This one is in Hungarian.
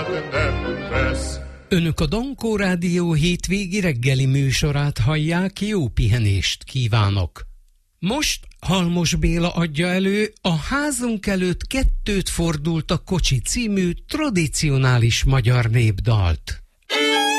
nem vesz. Önök a Dankó Rádió hétvégi reggeli műsorát hallják, jó pihenést kívánok! Most Halmos Béla adja elő a Házunk előtt kettőt fordult a kocsi című tradicionális magyar népdalt.